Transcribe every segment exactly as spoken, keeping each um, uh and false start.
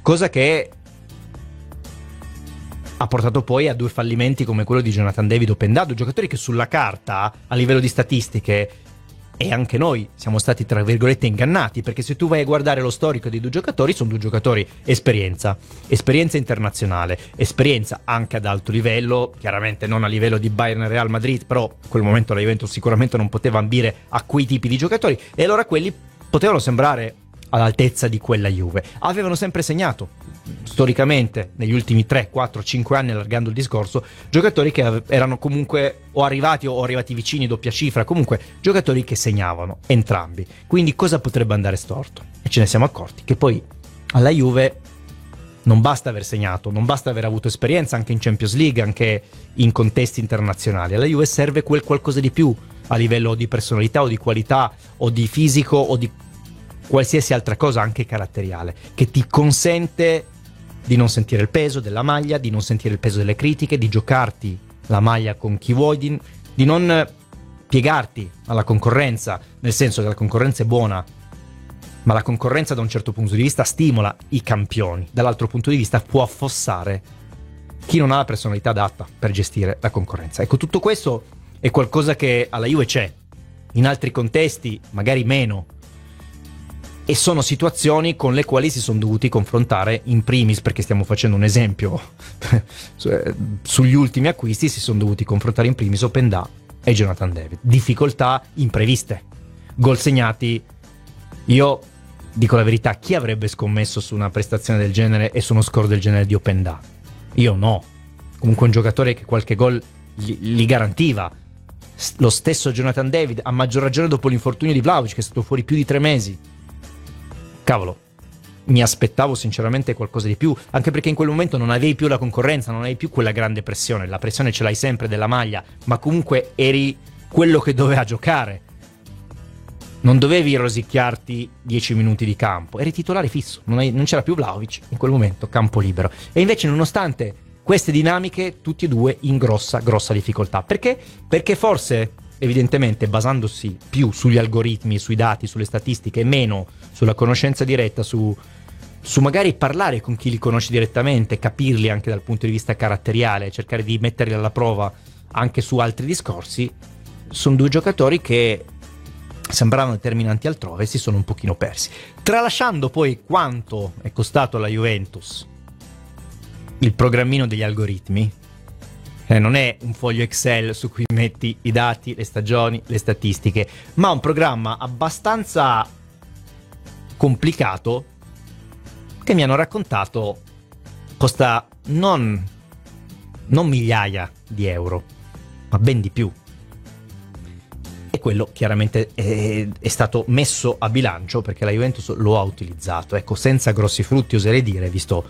cosa che ha portato poi a due fallimenti come quello di Jonathan David o Pendà, due giocatori che sulla carta, a livello di statistiche, e anche noi siamo stati tra virgolette ingannati, perché se tu vai a guardare lo storico dei due giocatori, sono due giocatori esperienza, esperienza internazionale, esperienza anche ad alto livello, chiaramente non a livello di Bayern e Real Madrid, però in quel momento la Juventus sicuramente non poteva ambire a quei tipi di giocatori, e allora quelli potevano sembrare all'altezza di quella Juve. Avevano sempre segnato, storicamente, negli ultimi tre, quattro, cinque anni, allargando il discorso, giocatori che erano comunque o arrivati o arrivati vicini, doppia cifra, comunque giocatori che segnavano, entrambi. Quindi cosa potrebbe andare storto? E ce ne siamo accorti che poi alla Juve non basta aver segnato, non basta aver avuto esperienza anche in Champions League, anche in contesti internazionali. Alla Juve serve quel qualcosa di più a livello di personalità o di qualità o di fisico o di qualsiasi altra cosa, anche caratteriale, che ti consente di non sentire il peso della maglia, di non sentire il peso delle critiche, di giocarti la maglia con chi vuoi, di, di non piegarti alla concorrenza, nel senso che la concorrenza è buona, ma la concorrenza da un certo punto di vista stimola i campioni, dall'altro punto di vista può affossare chi non ha la personalità adatta per gestire la concorrenza. Ecco, tutto questo è qualcosa che alla Juve c'è, in altri contesti magari meno, e sono situazioni con le quali si sono dovuti confrontare in primis, perché stiamo facendo un esempio sugli ultimi acquisti, si sono dovuti confrontare in primis Openda e Jonathan David. Difficoltà impreviste, gol segnati. Io dico la verità, chi avrebbe scommesso su una prestazione del genere e su uno score del genere di Openda? Io no. Comunque un giocatore che qualche gol li, li garantiva. Lo stesso Jonathan David, a maggior ragione dopo l'infortunio di Vlahovic, che è stato fuori più di tre mesi. Cavolo, mi aspettavo sinceramente qualcosa di più, anche perché in quel momento non avevi più la concorrenza, non avevi più quella grande pressione. La pressione ce l'hai sempre della maglia, ma comunque eri quello che doveva giocare. Non dovevi rosicchiarti dieci minuti di campo, eri titolare fisso, non, hai, non c'era più Vlahovic in quel momento, campo libero. E invece, nonostante queste dinamiche, tutti e due in grossa, grossa difficoltà. Perché? Perché forse, evidentemente, basandosi più sugli algoritmi, sui dati, sulle statistiche, meno sulla conoscenza diretta, su, su magari parlare con chi li conosce direttamente, capirli anche dal punto di vista caratteriale, cercare di metterli alla prova anche su altri discorsi, sono due giocatori che sembravano determinanti altrove e si sono un pochino persi. Tralasciando poi quanto è costato alla Juventus il programmino degli algoritmi, eh, non è un foglio Excel su cui metti i dati, le stagioni, le statistiche, ma un programma abbastanza complicato che mi hanno raccontato costa non, non migliaia di euro, ma ben di più. E quello chiaramente è, è stato messo a bilancio perché la Juventus lo ha utilizzato, ecco, senza grossi frutti oserei dire, visto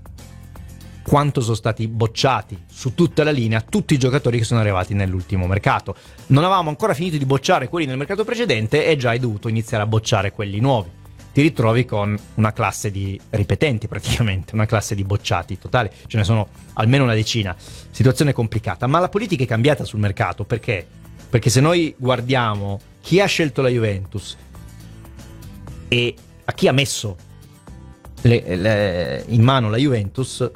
quanto sono stati bocciati su tutta la linea tutti i giocatori che sono arrivati nell'ultimo mercato. Non avevamo ancora finito di bocciare quelli nel mercato precedente e già hai dovuto iniziare a bocciare quelli nuovi. Ti ritrovi con una classe di ripetenti praticamente, una classe di bocciati totale, ce ne sono almeno una decina. Situazione complicata, ma la politica è cambiata sul mercato. Perché? Perché se noi guardiamo chi ha scelto la Juventus e a chi ha messo le, le, in mano la Juventus,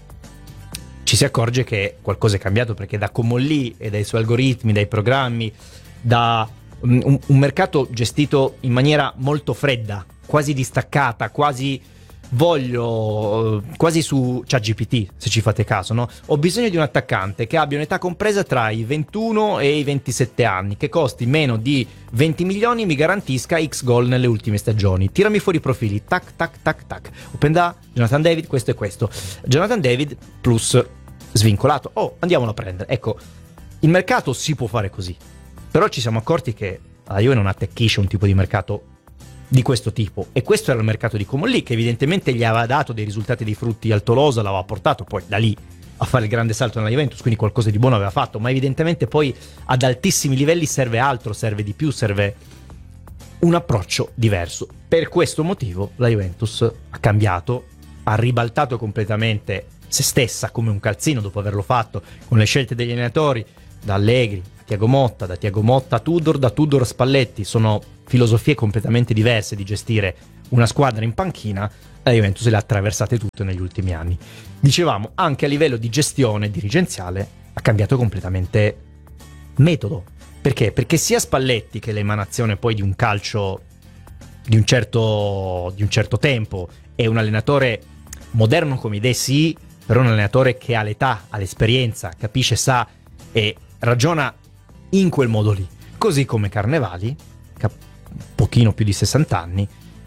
ci si accorge che qualcosa è cambiato, perché da Comolli e dai suoi algoritmi, dai programmi, da un, un mercato gestito in maniera molto fredda, quasi distaccata, quasi voglio, quasi su ChatGPT, se ci fate caso, no? Ho bisogno di un attaccante che abbia un'età compresa tra i ventuno e i ventisette anni, che costi meno di venti milioni, mi garantisca X gol nelle ultime stagioni. Tirami fuori i profili, tac tac tac tac. Openda, Jonathan David, questo e questo. Jonathan David plus svincolato. Oh, andiamolo a prendere. Ecco, il mercato si può fare così, però ci siamo accorti che la Juve non attecchisce un tipo di mercato di questo tipo, e questo era il mercato di Comolli, che evidentemente gli aveva dato dei risultati, dei frutti al Tolosa, l'aveva portato poi da lì a fare il grande salto nella Juventus, quindi qualcosa di buono aveva fatto, ma evidentemente poi ad altissimi livelli serve altro, serve di più, serve un approccio diverso. Per questo motivo la Juventus ha cambiato, ha ribaltato completamente se stessa come un calzino dopo averlo fatto con le scelte degli allenatori, da Allegri a Thiago Motta, da Thiago Motta a Tudor, da Tudor a Spalletti. Sono filosofie completamente diverse di gestire una squadra in panchina. La Juventus le ha attraversate tutte negli ultimi anni. Dicevamo, anche a livello di gestione dirigenziale ha cambiato completamente metodo. Perché? Perché sia Spalletti, che è l'emanazione poi di un calcio di un certo, di un certo tempo, è un allenatore moderno come idee, sì, però un allenatore che ha l'età, ha l'esperienza, capisce, sa e ragiona in quel modo lì. Così come Carnevali, cap- pochino più di sessanta anni,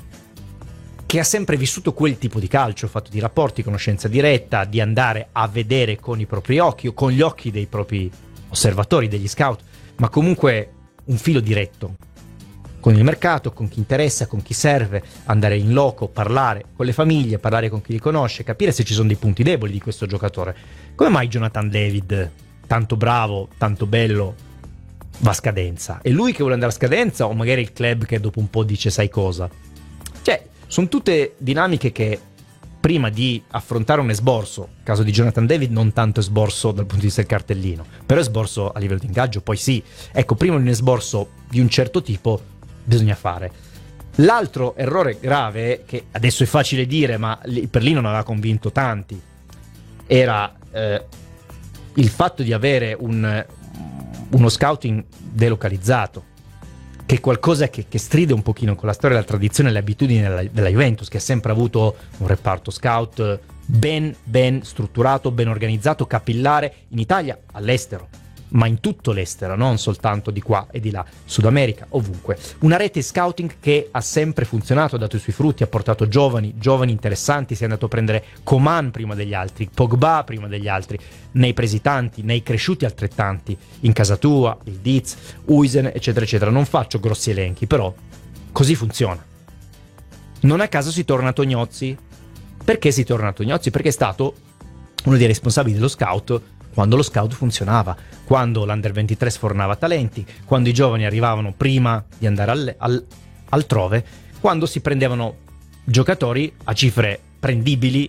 che ha sempre vissuto quel tipo di calcio, fatto di rapporti, conoscenza diretta, di andare a vedere con i propri occhi o con gli occhi dei propri osservatori, degli scout, ma comunque un filo diretto con il mercato, con chi interessa, con chi serve, andare in loco, parlare con le famiglie, parlare con chi li conosce, capire se ci sono dei punti deboli di questo giocatore. Come mai Jonathan David, tanto bravo, tanto bello, va a scadenza? È lui che vuole andare a scadenza o magari il club che dopo un po' dice sai cosa? Cioè, sono tutte dinamiche che prima di affrontare un esborso, caso di Jonathan David non tanto esborso dal punto di vista del cartellino, però esborso a livello di ingaggio, poi sì. Ecco, prima di un esborso di un certo tipo bisogna fare. L'altro errore grave, che adesso è facile dire, ma per lì non aveva convinto tanti, era eh, il fatto di avere un, uno scouting delocalizzato, che è qualcosa che, che stride un pochino con la storia, la tradizione e le abitudini della, della Juventus, che ha sempre avuto un reparto scout ben, ben strutturato, ben organizzato, capillare, in Italia, all'estero, ma in tutto l'estero, non soltanto di qua e di là, Sud America, ovunque. Una rete scouting che ha sempre funzionato, ha dato i suoi frutti, ha portato giovani, giovani interessanti, si è andato a prendere Coman prima degli altri, Pogba prima degli altri, ne hai presi tanti, ne hai cresciuti altrettanti, in casa tua, il Diz, Huijsen, eccetera, eccetera. Non faccio grossi elenchi, però così funziona. Non a caso si torna a Tognozzi. Perché si torna a Tognozzi? Perché è stato uno dei responsabili dello scout quando lo scout funzionava, quando l'Under ventitré sfornava talenti, quando i giovani arrivavano prima di andare al, al, altrove, quando si prendevano giocatori a cifre prendibili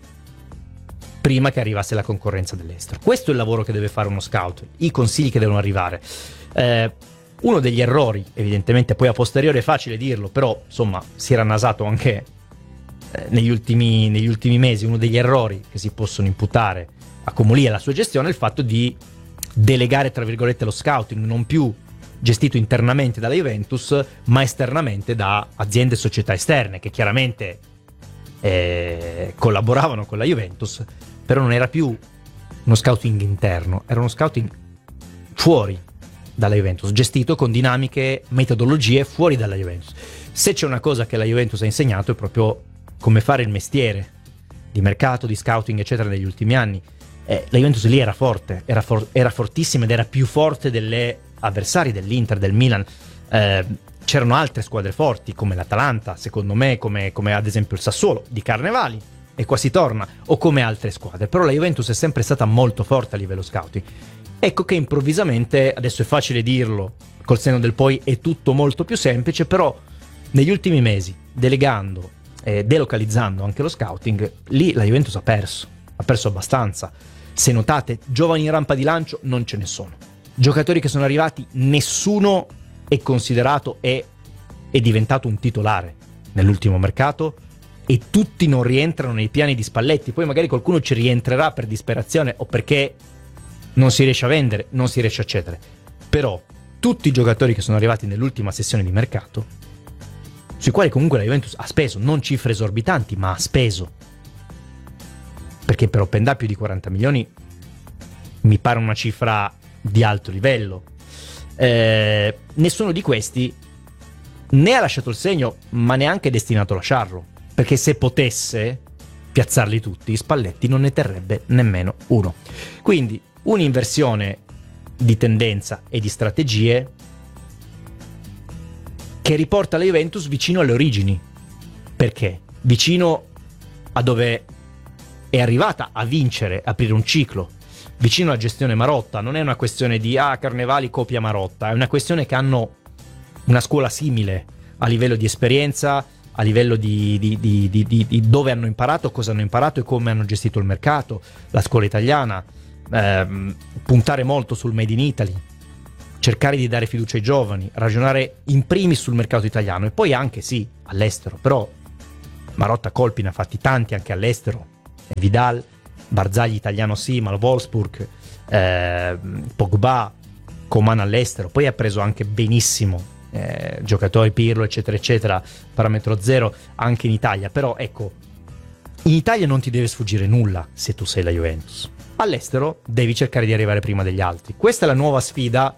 prima che arrivasse la concorrenza dell'estero. Questo è il lavoro che deve fare uno scout, i consigli che devono arrivare. Eh, uno degli errori, evidentemente poi a posteriore è facile dirlo, però insomma si era nasato anche eh, negli, ultimi, negli ultimi mesi, uno degli errori che si possono imputare a Comolli e alla sua gestione è il fatto di delegare, tra virgolette, lo scouting non più gestito internamente dalla Juventus, ma esternamente da aziende e società esterne che chiaramente eh, collaboravano con la Juventus, però non era più uno scouting interno, era uno scouting fuori dalla Juventus, gestito con dinamiche, metodologie fuori dalla Juventus. Se c'è una cosa che la Juventus ha insegnato è proprio come fare il mestiere di mercato, di scouting, eccetera, negli ultimi anni. Eh, la Juventus lì era forte, era, for- era fortissima ed era più forte delle avversari dell'Inter, del Milan. Eh, c'erano altre squadre forti come l'Atalanta, secondo me, come, come ad esempio il Sassuolo di Carnevali, e qua si torna, o come altre squadre, però la Juventus è sempre stata molto forte a livello scouting. Ecco che improvvisamente, adesso è facile dirlo, col senno del poi è tutto molto più semplice, però negli ultimi mesi, delegando e delocalizzando anche lo scouting, lì la Juventus ha perso, ha perso abbastanza. Se notate, giovani in rampa di lancio non ce ne sono. Giocatori che sono arrivati, nessuno è considerato e è diventato un titolare nell'ultimo mercato, e tutti non rientrano nei piani di Spalletti. Poi magari qualcuno ci rientrerà per disperazione o perché non si riesce a vendere, non si riesce a cedere. Però tutti i giocatori che sono arrivati nell'ultima sessione di mercato, sui quali comunque la Juventus ha speso, non cifre esorbitanti, ma ha speso, perché per Openda più di quaranta milioni mi pare una cifra di alto livello. Eh, nessuno di questi né ha lasciato il segno, ma neanche è destinato a lasciarlo, perché se potesse piazzarli tutti, Spalletti non ne terrebbe nemmeno uno. Quindi un'inversione di tendenza e di strategie che riporta la Juventus vicino alle origini. Perché? Vicino a dove è arrivata a vincere, aprire un ciclo, vicino alla gestione Marotta. Non è una questione di ah, Carnevali copia Marotta, è una questione che hanno una scuola simile a livello di esperienza, a livello di, di, di, di, di, di dove hanno imparato, cosa hanno imparato e come hanno gestito il mercato. La scuola italiana, ehm, puntare molto sul Made in Italy, cercare di dare fiducia ai giovani, ragionare in primis sul mercato italiano e poi anche sì all'estero, però Marotta colpi ne ha fatti tanti anche all'estero, Vidal, Barzagli italiano sì, ma il Wolfsburg, eh, Pogba, Coman all'estero, poi ha preso anche benissimo eh, giocatori, Pirlo eccetera eccetera, parametro zero anche in Italia, però ecco, in Italia non ti deve sfuggire nulla se tu sei la Juventus, all'estero devi cercare di arrivare prima degli altri. Questa è la nuova sfida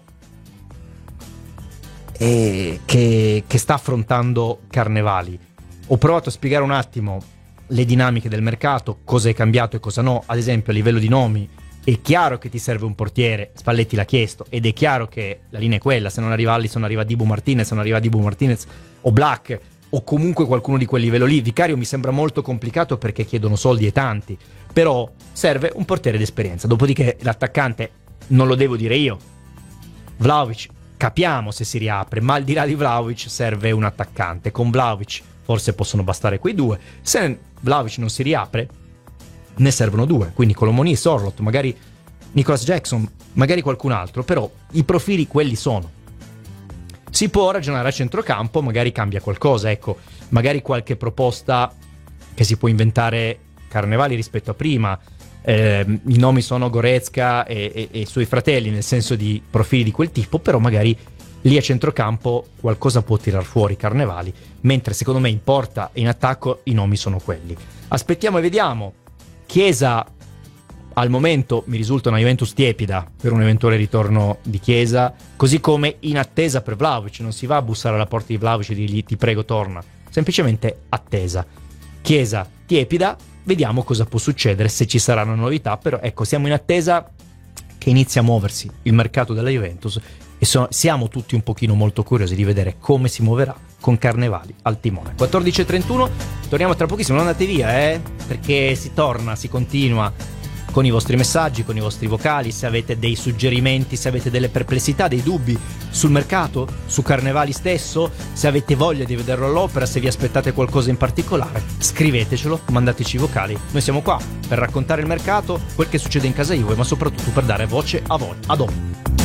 eh, che, che sta affrontando Carnevali. Ho provato a spiegare un attimo le dinamiche del mercato, cosa è cambiato e cosa no. Ad esempio a livello di nomi è chiaro che ti serve un portiere, Spalletti l'ha chiesto, ed è chiaro che la linea è quella, se non arriva Alisson arriva Dibu Martinez, se non arriva Dibu Martinez o Black o comunque qualcuno di quel livello lì. Vicario mi sembra molto complicato perché chiedono soldi e tanti, però serve un portiere d'esperienza. Dopodiché l'attaccante non lo devo dire io, Vlahovic capiamo se si riapre, ma al di là di Vlahovic serve un attaccante. Con Vlahovic forse possono bastare quei due, se Vlahovic non si riapre ne servono due, quindi Colomoni e Sorloth, magari Nicolas Jackson, magari qualcun altro, però i profili quelli sono. Si può ragionare a centrocampo, magari cambia qualcosa, ecco, magari qualche proposta che si può inventare Carnevali rispetto a prima. Eh, i nomi sono Goretzka e, e, e i suoi fratelli, nel senso di profili di quel tipo, però magari lì a centrocampo qualcosa può tirar fuori Carnevali, mentre secondo me in porta e in attacco i nomi sono quelli. Aspettiamo e vediamo. Chiesa al momento mi risulta una Juventus tiepida per un eventuale ritorno di Chiesa, così come in attesa per Vlahovic. Non si va a bussare alla porta di Vlahovic e dirgli ti prego torna, semplicemente attesa. Chiesa tiepida, vediamo cosa può succedere, se ci saranno novità, però ecco, siamo in attesa che inizi a muoversi il mercato della Juventus e so, siamo tutti un pochino molto curiosi di vedere come si muoverà con Carnevali al timone. quattordici e trentuno, torniamo tra pochissimo, non andate via eh, perché si torna, si continua con i vostri messaggi, con i vostri vocali. Se avete dei suggerimenti, se avete delle perplessità, dei dubbi sul mercato, su Carnevali stesso, se avete voglia di vederlo all'opera, se vi aspettate qualcosa in particolare, scrivetecelo, mandateci i vocali. Noi siamo qua per raccontare il mercato, quel che succede in casa Juve, ma soprattutto per dare voce a voi. A dopo.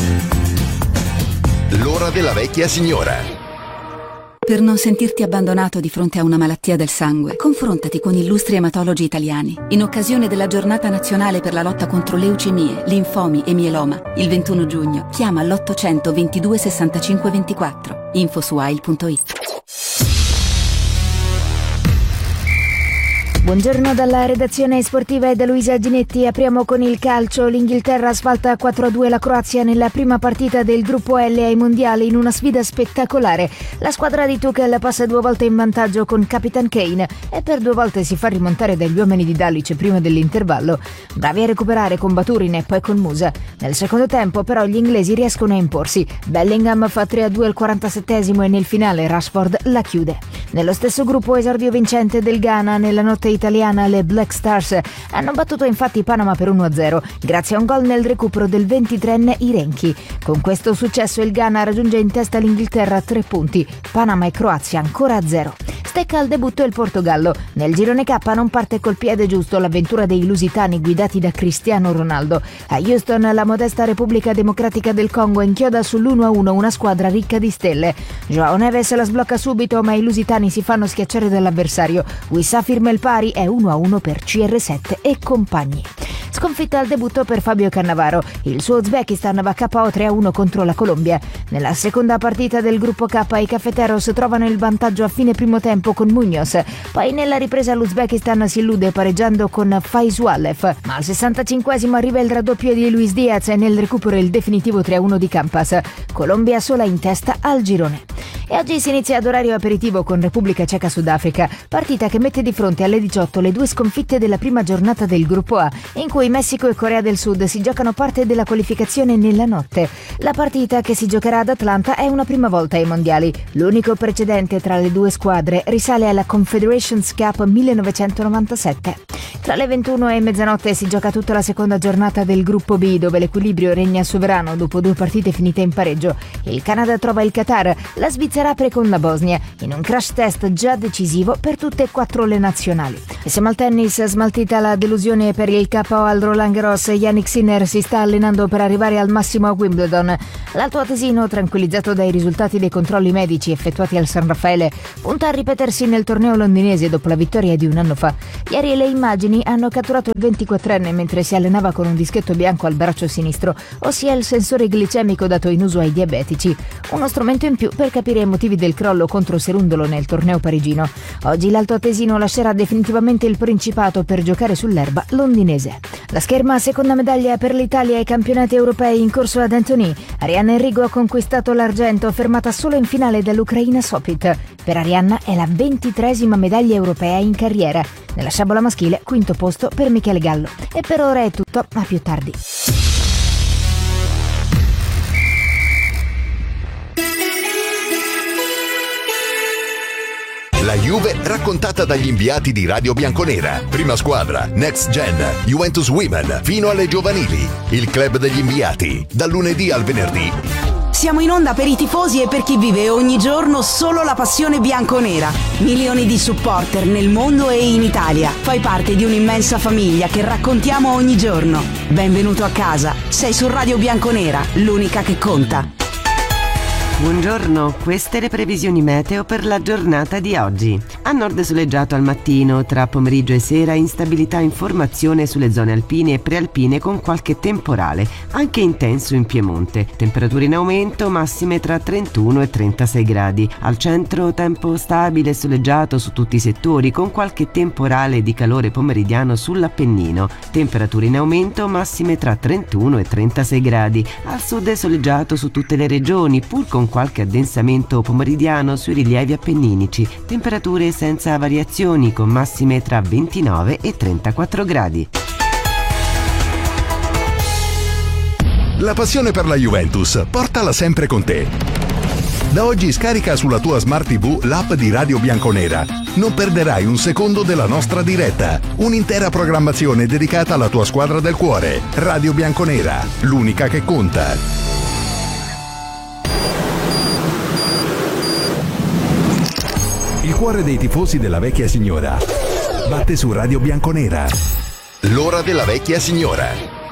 L'ora della vecchia signora. Per non sentirti abbandonato di fronte a una malattia del sangue, confrontati con illustri ematologi italiani. In occasione della giornata nazionale per la lotta contro leucemie, linfomi e mieloma, il ventuno giugno, chiama all'ottocento ventidue sessantacinque ventiquattro. info su a i l punto it. Buongiorno dalla redazione sportiva e da Luisa Ginetti. Apriamo con il calcio. L'Inghilterra asfalta quattro a due la Croazia nella prima partita del gruppo L ai mondiali in una sfida spettacolare. La squadra di Tuchel passa due volte in vantaggio con Capitan Kane e per due volte si fa rimontare dagli uomini di Dalic prima dell'intervallo. Bravi a recuperare con Baturin e poi con Musa. Nel secondo tempo però gli inglesi riescono a imporsi. Bellingham fa tre a due al quarantasettesimo e nel finale Rashford la chiude. Nello stesso gruppo esordio vincente del Ghana nella notte italiana, le Black Stars hanno battuto infatti Panama per uno a zero grazie a un gol nel recupero del ventitreenne Irenchi. Con questo successo il Ghana raggiunge in testa l'Inghilterra a tre punti, Panama e Croazia ancora a zero. Stecca al debutto il Portogallo. Nel girone K non parte col piede giusto l'avventura dei lusitani guidati da Cristiano Ronaldo. A Houston la modesta Repubblica Democratica del Congo inchioda sull'uno a uno una squadra ricca di stelle. Joao Neves la sblocca subito ma i lusitani si fanno schiacciare dall'avversario. Wissa firma il pari, è uno a uno per C R sette e compagni. Sconfitta al debutto per Fabio Cannavaro. Il suo Uzbekistan va K O tre a uno contro la Colombia. Nella seconda partita del gruppo K i Cafeteros trovano il vantaggio a fine primo tempo con Muñoz. Poi nella ripresa l'Uzbekistan si illude pareggiando con Faizualev, ma al sessantacinquesimo arriva il raddoppio di Luis Diaz e nel recupero il definitivo tre a uno di Campas. Colombia sola in testa al girone. E oggi si inizia ad orario aperitivo con Repubblica Ceca Sudafrica, partita che mette di fronte alle diciotto le due sconfitte della prima giornata del gruppo A, in cui Messico e Corea del Sud si giocano parte della qualificazione nella notte. La partita, che si giocherà ad Atlanta, è una prima volta ai mondiali. L'unico precedente tra le due squadre risale alla Confederations Cup millenovecentonovantasette. Tra le ventuno e mezzanotte si gioca tutta la seconda giornata del gruppo B, dove l'equilibrio regna sovrano dopo due partite finite in pareggio. Il Canada trova il Qatar, la Svizzera apre con la Bosnia, in un crash test già decisivo per tutte e quattro le nazionali. E siamo al tennis, smaltita la delusione per il K O al Roland Garros, Jannik Sinner si sta allenando per arrivare al massimo a Wimbledon. L'alto atesino, tranquillizzato dai risultati dei controlli medici effettuati al San Raffaele, punta a ripetersi nel torneo londinese dopo la vittoria di un anno fa. Ieri le immagini hanno catturato il ventiquattrenne mentre si allenava con un dischetto bianco al braccio sinistro, ossia il sensore glicemico dato in uso ai diabetici. Uno strumento in più per capire i motivi del crollo contro Serundolo nel torneo parigino. Oggi l'alto atesino lascerà definitivamente il Principato per giocare sull'erba londinese. La scherma seconda medaglia per l'Italia ai campionati europei in corso ad Antony. Arianna Enrico ha conquistato l'argento, fermata solo in finale dall'Ucraina Sopit. Per Arianna è la ventitreesima medaglia europea in carriera. Nella sciabola maschile, quinto posto per Michele Gallo. E per ora è tutto, a più tardi. La Juve raccontata dagli inviati di Radio Bianconera. Prima squadra, Next Gen, Juventus Women, fino alle giovanili. Il club degli inviati, dal lunedì al venerdì. Siamo in onda per i tifosi e per chi vive ogni giorno solo la passione bianconera. Milioni di supporter nel mondo e in Italia. Fai parte di un'immensa famiglia che raccontiamo ogni giorno. Benvenuto a casa. Sei su Radio Bianconera, l'unica che conta. Buongiorno, queste le previsioni meteo per la giornata di oggi. A nord soleggiato al mattino, tra pomeriggio e sera instabilità in formazione sulle zone alpine e prealpine con qualche temporale, anche intenso in Piemonte. Temperature in aumento, massime tra trentuno e trentasei gradi. Al centro tempo stabile e soleggiato su tutti i settori con qualche temporale di calore pomeridiano sull'Appennino. Temperature in aumento, massime tra trentuno e trentasei gradi. Al sud è soleggiato su tutte le regioni, pur con qualche addensamento pomeridiano sui rilievi appenninici, temperature senza variazioni con massime tra ventinove e trentaquattro gradi. La passione per la Juventus, portala sempre con te. Da oggi scarica sulla tua Smart tivù l'app di Radio Bianconera. Non perderai un secondo della nostra diretta. Un'intera programmazione dedicata alla tua squadra del cuore. Radio Bianconera, l'unica che conta. Il cuore dei tifosi della vecchia signora batte su Radio Bianconera. L'ora della vecchia signora.